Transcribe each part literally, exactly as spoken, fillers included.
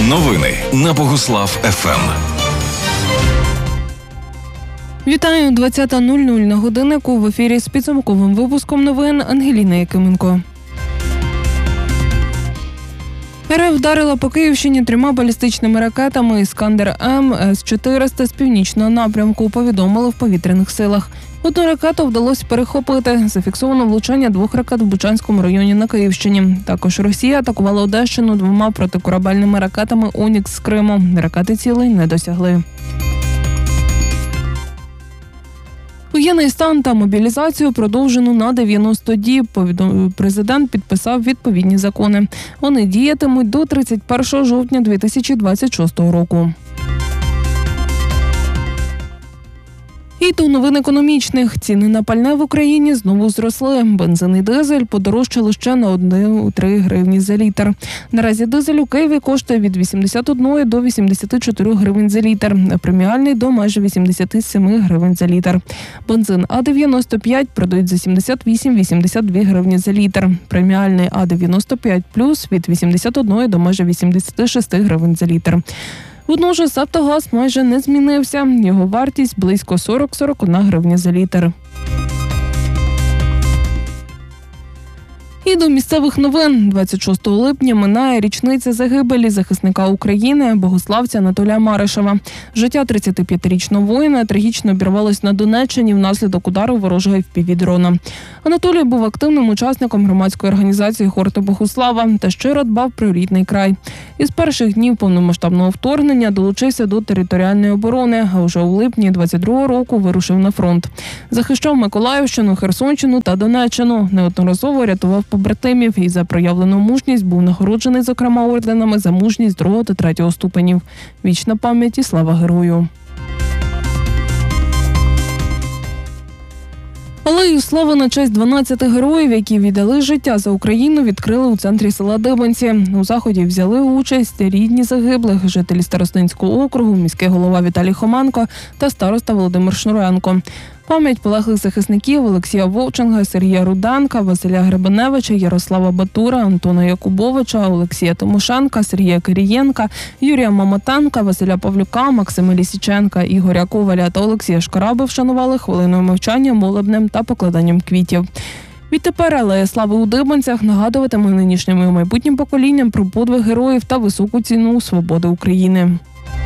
Новини на Богуслав еф ем. Вітаю, двадцята нуль нуль на годиннику. В ефірі з підсумковим випуском новин Ангеліна Якименко. РФ вдарила по Київщині трьома балістичними ракетами «Іскандер-М» С чотириста з північного напрямку, повідомили в повітряних силах. Одну ракету вдалося перехопити. Зафіксовано влучання двох ракет в Бучанському районі на Київщині. Також Росія атакувала Одещину двома протикорабельними ракетами «Онікс» з Криму. Ракети цілей не досягли. Воєнний стан та мобілізацію продовжено на дев'яносто діб. Президент підписав відповідні закони. Вони діятимуть до тридцять першого жовтня дві тисячі двадцять шостого року. І до новин економічних. Ціни на пальне в Україні знову зросли. Бензин і дизель подорожчали ще на одну цілу три гривні за літр. Наразі дизель у Києві коштує від вісімдесят одної до вісімдесяти чотирьох гривень за літр, а преміальний до майже вісімдесяти семи гривень за літр. Бензин А дев'яносто п'ять продають за сімдесят вісім - вісімдесят дві гривні за літр. Преміальний А дев'яносто п'ять плюс від вісімдесят одної до майже вісімдесяти шести гривень за літр. Водночас «Автогаз» майже не змінився. Його вартість близько сорок - сорок одна гривня за літр. І до місцевих новин. двадцять шостого липня минає річниця загибелі захисника України, богославця Анатолія Маришева. Життя тридцятип'ятирічного воїна трагічно обірвалось на Донеччині внаслідок удару ворожого еф пі ві-дрона. Анатолій був активним учасником громадської організації «Хорти Богуслава» та щиро дбав про рідний край. Із перших днів повномасштабного вторгнення долучився до територіальної оборони, а вже у липні двадцять другого року вирушив на фронт. Захищав Миколаївщину, Херсонщину та Донеччину, неодноразово рятував побратимів і за проявлену мужність був нагороджений, зокрема, орденами за мужність другого та третього ступенів. Вічна пам'ять і слава герою. Алею слави на честь дванадцяти героїв, які віддали життя за Україну, відкрили у центрі села Дибенці. У заході взяли участь рідні загиблих, жителі Старостинського округу, міський голова Віталій Хоменко та староста Володимир Шнуренко. Пам'ять полеглих захисників Олексія Вовченка, Сергія Руденка, Василя Гребеневича, Ярослава Батура, Антона Якубовича, Олексія Тимошенка, Сергія Кирієнка, Юрія Мамотенка, Василя Павлюка, Максима Лісіченка, Ігоря Коваля та Олексія Шкараби вшанували хвилиною мовчання, молебнем та покладанням квітів. Відтепер алея слави у Дибенцях нагадуватиме нинішнім і майбутнім поколінням про подвиг героїв та високу ціну свободи України.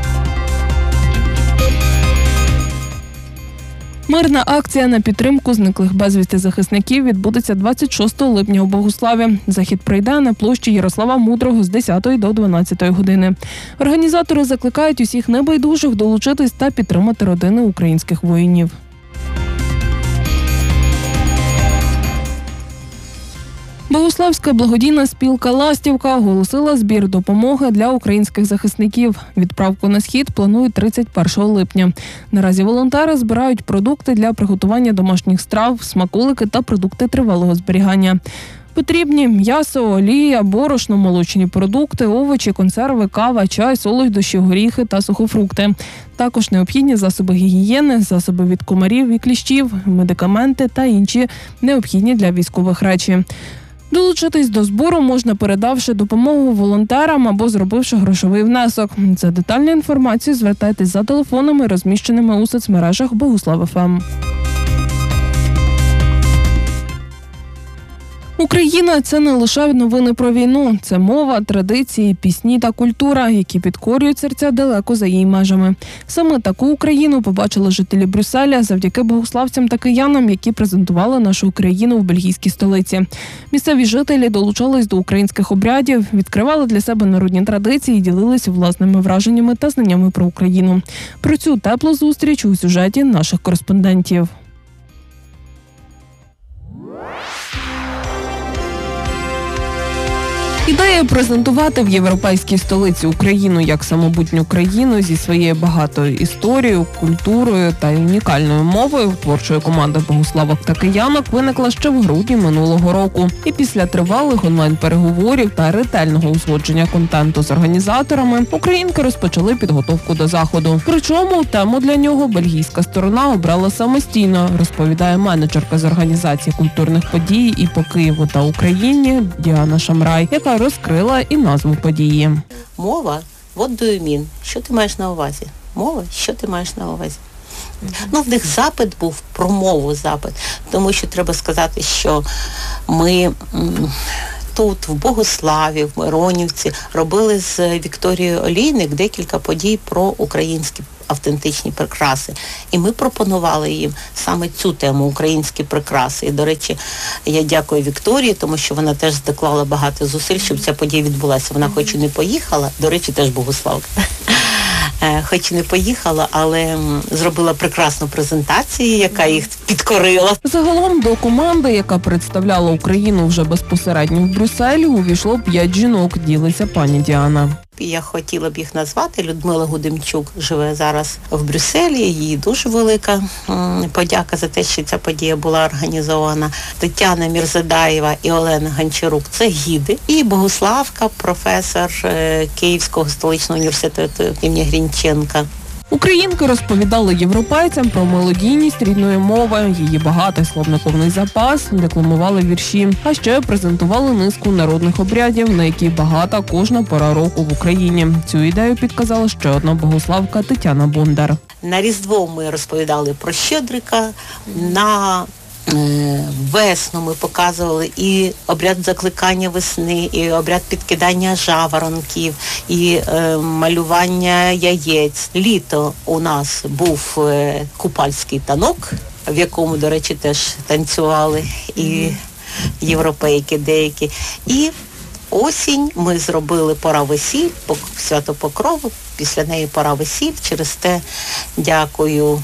Мирна акція на підтримку зниклих безвісти захисників відбудеться двадцять шостого липня у Богуславі. Захід пройде на площі Ярослава Мудрого з десятої до дванадцятої години. Організатори закликають усіх небайдужих долучитись та підтримати родини українських воїнів. Богуславська благодійна спілка «Ластівка» оголосила збір допомоги для українських захисників. Відправку на схід планують тридцять першого липня. Наразі волонтери збирають продукти для приготування домашніх страв, смаколики та продукти тривалого зберігання. Потрібні м'ясо, олія, борошно, молочні продукти, овочі, консерви, кава, чай, солодощі, горіхи та сухофрукти. Також необхідні засоби гігієни, засоби від комарів і кліщів, медикаменти та інші необхідні для військових речі. Долучитись до збору можна, передавши допомогу волонтерам або зробивши грошовий внесок. За детальну інформацію звертайтесь за телефонами, розміщеними у соцмережах Богуслав еф ем. Україна – це не лише новини про війну. Це мова, традиції, пісні та культура, які підкорюють серця далеко за її межами. Саме таку Україну побачили жителі Брюсселя завдяки богуславцям та киянам, які презентували нашу країну в бельгійській столиці. Місцеві жителі долучались до українських обрядів, відкривали для себе народні традиції і ділилися власними враженнями та знаннями про Україну. Про цю теплу зустріч у сюжеті наших кореспондентів. Ідея презентувати в європейській столиці Україну як самобутню країну зі своєю багатою історією, культурою та унікальною мовою творчої команди богуславок та киянок виникла ще в грудні минулого року. І після тривалих онлайн-переговорів та ретельного узгодження контенту з організаторами українки розпочали підготовку до заходу. Причому тему для нього бельгійська сторона обрала самостійно, розповідає менеджерка з організації культурних подій і по Києву та Україні Діана Шамрай, яка розкрила і назву події. Мова what do you mean? Що ти маєш на увазі? Мова? Що ти маєш на увазі? Ну, в них запит був, про мову запит. Тому що треба сказати, що ми тут, в Богуславі, в Миронівці, робили з Вікторією Олійник декілька подій про українські автентичні прикраси. І ми пропонували їм саме цю тему, українські прикраси. І, до речі, я дякую Вікторії, тому що вона теж доклала багато зусиль, щоб ця подія відбулася. Вона хоч і не поїхала, до речі, теж Богуславка. Хоч і не поїхала, але зробила прекрасну презентацію, яка їх підкорила. Загалом до команди, яка представляла Україну вже безпосередньо в Брюсселі, увійшло п'ять жінок, ділиться пані Діана. Я хотіла б їх назвати. Людмила Гудимчук живе зараз в Брюсселі. Їй дуже велика подяка за те, що ця подія була організована. Тетяна Мірзадаєва і Олена Гончарук – це гіди. І Богуславка, професор Київського столичного університету імені Грінченка. Українки розповідали європейцям про мелодійність рідної мови, її багатий словниковний запас, декламували вірші, а ще презентували низку народних обрядів, на які багата кожна пора року в Україні. Цю ідею підказала ще одна богославка Тетяна Бондар. На Різдво ми розповідали про Щедрика, на весну ми показували і обряд закликання весни, і обряд підкидання жаворонків, і е, малювання яєць. Літо у нас був е, купальський танок, в якому, до речі, теж танцювали і європейки деякі. І осінь ми зробили пора весіль, свято Покрову, після неї пора весіль. Через те дякую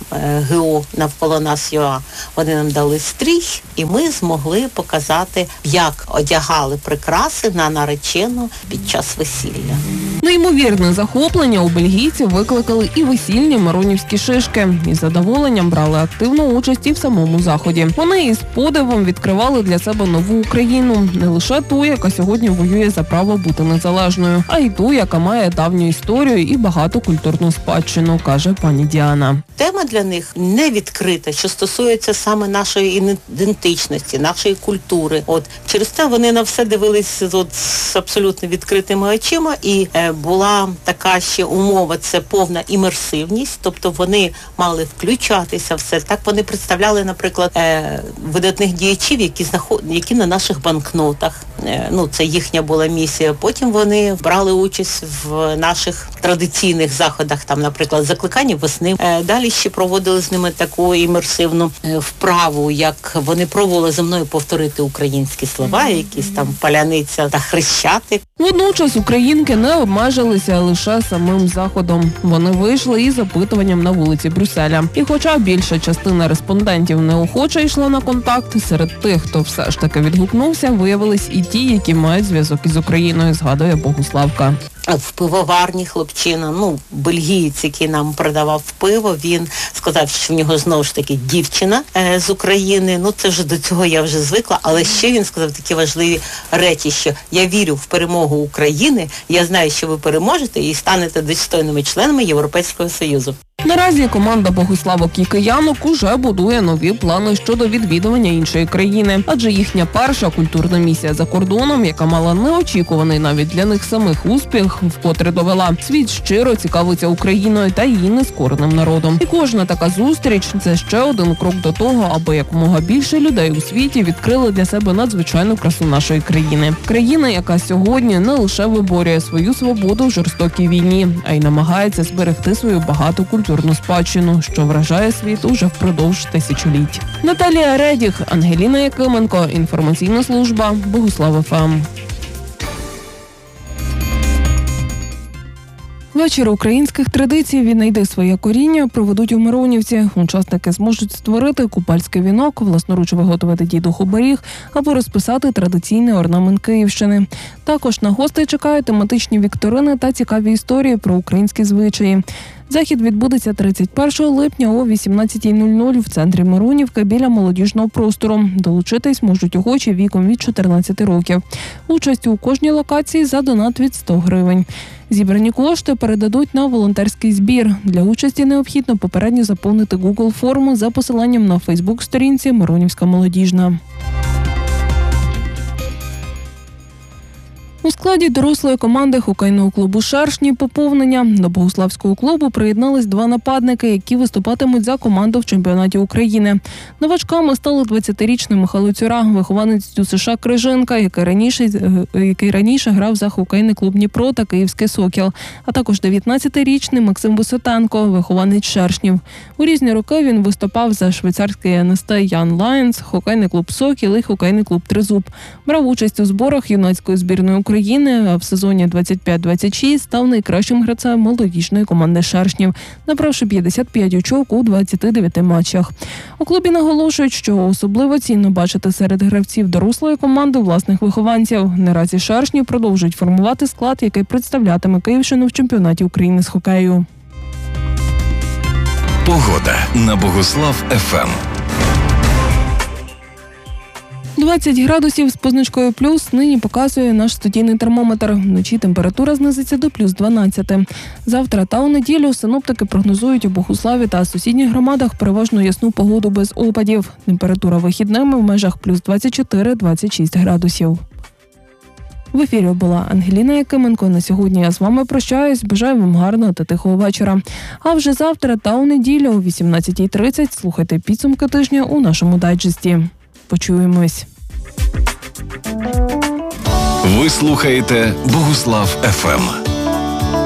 ГО навколо нас ЮА. Вони нам дали стрій, і ми змогли показати, як одягали прикраси на наречену під час весілля. Неймовірне захоплення у бельгійців викликали і весільні миронівські шишки. Із задоволенням брали активну участь і в самому заході. Вони із подивом відкривали для себе нову Україну. Не лише ту, яка сьогодні воює за право бути незалежною, а й ту, яка має давню історію і багату культурну спадщину, каже пані Діана. Тема для них не відкрита, що стосується саме нашої ідентичності, нашої культури. От через те вони на все дивились от з абсолютно відкритими очима, і е, була така ще умова, це повна імерсивність, тобто вони мали включатися все. Так вони представляли, наприклад, е, видатних діячів, які знаход... які на наших банкнотах. Е, ну, це їхня була місія. Потім вони брали участь в наших традиційних заходах, там, наприклад, закликання весни. Е, далі ще проводили з ними таку імерсивну е, вправу, як вони пробували зі мною повторити українські слова, якісь там паляниця та хрещатик. Водночас українки не обмежилися лише самим заходом. Вони вийшли із опитуванням на вулиці Брюсселя. І хоча більша частина респондентів неохоче йшла на контакт, серед тих, хто все ж таки відгукнувся, виявились і ті, які мають зв'язок із Україною, згадує Богуславка. В пивоварні хлопчина, ну, бельгієць, який нам продавав пиво, він сказав, що в нього знову ж таки дівчина е, з України. Ну, це вже до цього я вже звикла, але ще він сказав такі важливі речі, що я вірю в перемогу України, я знаю, що ви переможете і станете достойними членами Європейського Союзу. Наразі команда богославок і киянок уже будує нові плани щодо відвідування іншої країни, адже їхня перша культурна місія за кордоном, яка мала неочікуваний навіть для них самих успіх, вкотре довела. Світ щиро цікавиться Україною та її нескореним народом. І кожна така зустріч – це ще один крок до того, аби якомога більше людей у світі відкрили для себе надзвичайну красу нашої країни. Країна, яка сьогодні не лише виборює свою свободу в жорстокій війні, а й намагається зберегти свою багату культурну спадщину, що вражає світ уже впродовж тисячоліть. Наталія Редіх, Ангеліна Якименко, інформаційна служба Богуслав ФМ. Вечір українських традицій «Віднайди своє коріння» проведуть у Миронівці. Учасники зможуть створити купальський вінок, власноруч виготовити дідух-оберіг або розписати традиційний орнамент Київщини. Також на гостей чекають тематичні вікторини та цікаві історії про українські звичаї. Захід відбудеться тридцять першого липня о вісімнадцятій нуль нуль в центрі Миронівки біля молодіжного простору. Долучитись можуть охочі віком від чотирнадцяти років. Участь у кожній локації за донат від сто гривень. Зібрані кошти передадуть на волонтерський збір. Для участі необхідно попередньо заповнити Google форму за посиланням на Фейсбук-сторінці «Миронівська молодіжна». У складі складі дорослої команди хокейного клубу «Шершні» поповнення. До Богуславського клубу приєднались два нападники, які виступатимуть за команду в чемпіонаті України. Новачками стали двадцятирічний Михайло Цюра, вихованець ДЮСШ Крижинка, який раніше, який раніше грав за хокейний клуб «Дніпро» та «Київський Сокіл», а також дев'ятнадцятирічний Максим Висотенко, вихованець «Шершнів». У різні роки він виступав за швейцарський ен ес те Ян Лайонс, хокейний клуб «Сокіл» і хокейний клуб «Тризуб». Брав участь у зборах юнацької збірної України, а в сезоні двадцять п'ять двадцять шість став найкращим гравцем молодіжної команди «Шершнів», набравши п'ятдесят п'ять очок у двадцяти дев'яти матчах. У клубі наголошують, що особливо цінно бачити серед гравців дорослої команди власних вихованців. Наразі «Шершні» продовжують формувати склад, який представлятиме Київщину в чемпіонаті України з хокею. Погода на Богуслав еф ем. двадцять градусів з позначкою плюс нині показує наш студійний термометр. Вночі температура знизиться до плюс дванадцяти. Завтра та у неділю синоптики прогнозують у Богуславі та сусідніх громадах переважно ясну погоду без опадів. Температура вихідними в межах плюс двадцять чотири - двадцять шість градусів. В ефірі була Ангеліна Якименко. На сьогодні я з вами прощаюсь. Бажаю вам гарного та тихого вечора. А вже завтра та у неділю о вісімнадцятій тридцять слухайте підсумки тижня у нашому дайджесті. Почуємось. Ви слухаєте Богуслав еф ем.